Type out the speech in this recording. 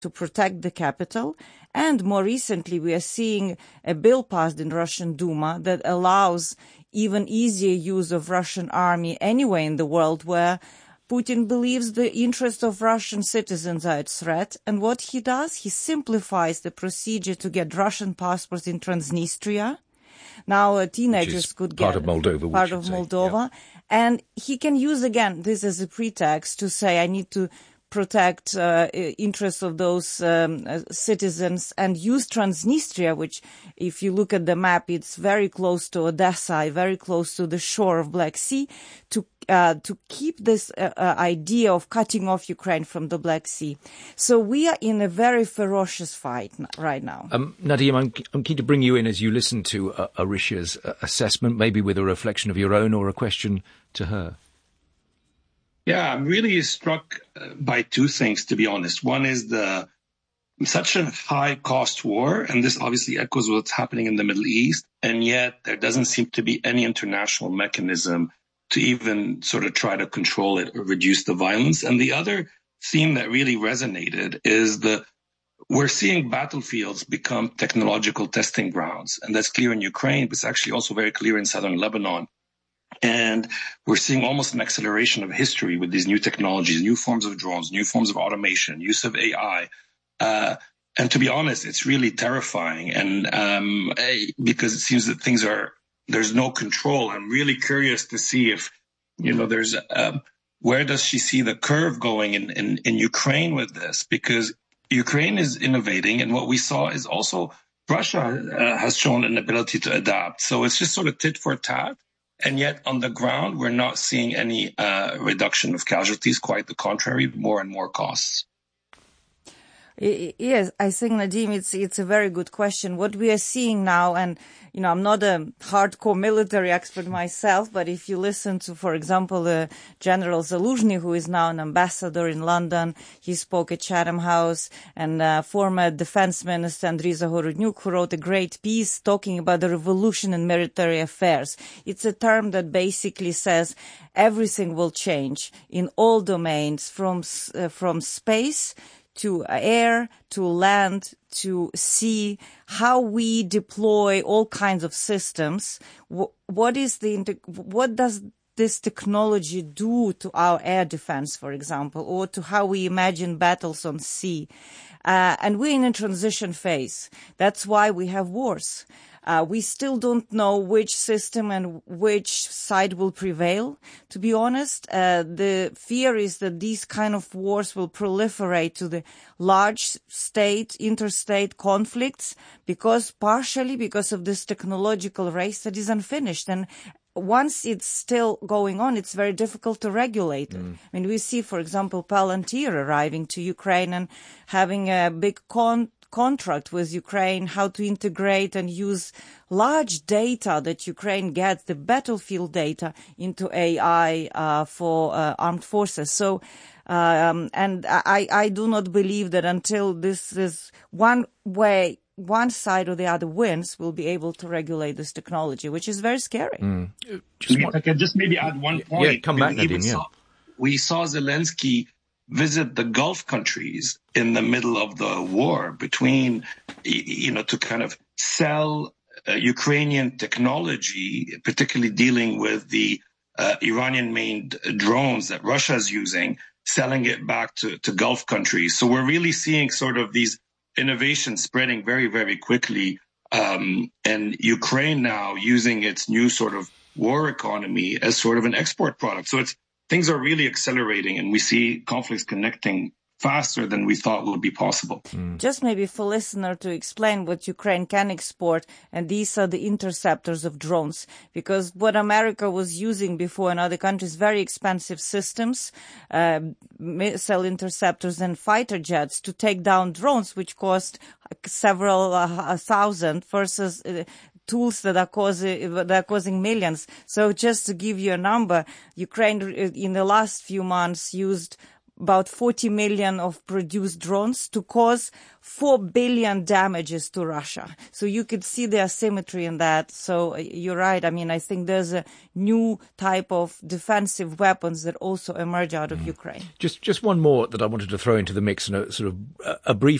to protect the capital. And more recently, we are seeing a bill passed in Russian Duma that allows even easier use of Russian army anywhere in the world where Putin believes the interests of Russian citizens are at threat. And what he does, he simplifies the procedure to get Russian passports in Transnistria. Now teenagers could get part of Moldova. Yeah. And he can use, again, this as a pretext to say, I need to protect interests of those citizens, and use Transnistria, which, if you look at the map, it's very close to Odessa, very close to the shore of Black Sea, to keep this idea of cutting off Ukraine from the Black Sea. So we are in a very ferocious fight right now. Nadim, I'm keen to bring you in as you listen to Arisha's assessment, maybe with a reflection of your own or a question to her. Yeah, I'm really struck by two things, to be honest. One is such a high-cost war, and this obviously echoes what's happening in the Middle East, and yet there doesn't seem to be any international mechanism to even sort of try to control it or reduce the violence. And the other theme that really resonated is we're seeing battlefields become technological testing grounds, and that's clear in Ukraine, but it's actually also very clear in southern Lebanon. And we're seeing almost an acceleration of history with these new technologies, new forms of drones, new forms of automation, use of AI. And to be honest, it's really terrifying. And because it seems that there's no control. I'm really curious to see if, where does she see the curve going in Ukraine with this? Because Ukraine is innovating, and what we saw is also Russia has shown an ability to adapt. So it's just sort of tit for tat. And yet on the ground, we're not seeing any reduction of casualties. Quite the contrary, more and more costs. Yes, I think, Nadim, it's a very good question. What we are seeing now, and, I'm not a hardcore military expert myself, but if you listen to, for example, General Zaluzhny, who is now an ambassador in London, he spoke at Chatham House, and former Defense Minister Andriy Zagorodnyuk, who wrote a great piece talking about the revolution in military affairs. It's a term that basically says everything will change in all domains, from space to air, to land, to sea, how we deploy all kinds of systems. What does this technology do to our air defense, for example, or to how we imagine battles on sea? And we're in a transition phase. That's why we have wars. We still don't know which system and which side will prevail. To be honest, the fear is that these kind of wars will proliferate to the large interstate conflicts, partially because of this technological race that is unfinished. And once it's still going on, it's very difficult to regulate it. I mean, we see, for example, Palantir arriving to Ukraine and having a big contract with Ukraine, how to integrate and use large data that Ukraine gets, the battlefield data, into AI for armed forces. So, and I do not believe that until this is one side or the other wins, we'll be able to regulate this technology, which is very scary. If I can just maybe add one point. Yeah, come back, Nadim, we saw Zelensky visit the Gulf countries in the middle of the war between, to kind of sell Ukrainian technology, particularly dealing with the Iranian-made drones that Russia is using, selling it back to Gulf countries. So we're really seeing sort of these innovations spreading very, very quickly. And Ukraine now using its new sort of war economy as sort of an export product. So things are really accelerating, and we see conflicts connecting faster than we thought would be possible. Just maybe for listener to explain what Ukraine can export, and these are the interceptors of drones, because what America was using before in other countries, very expensive systems, missile interceptors and fighter jets to take down drones, which cost several thousand, versus tools that are causing millions. So just to give you a number, Ukraine in the last few months used about 40 million of produced drones to cause 4 billion damages to Russia. So you could see the asymmetry in that. So you're right. I mean, I think there's a new type of defensive weapons that also emerge out of Ukraine. Just one more that I wanted to throw into the mix, and a sort of a brief